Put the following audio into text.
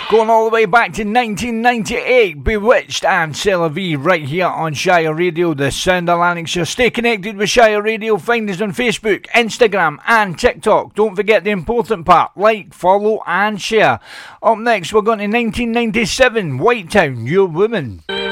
Going all the way back to 1998, Bewitched and C'est La Vie right here on Shire Radio, the sound of Lanarkshire. Stay connected with Shire Radio. Find us on Facebook, Instagram and TikTok. Don't forget the important part, like, follow and share. Up next, we're going to 1997, White Town, Your Woman.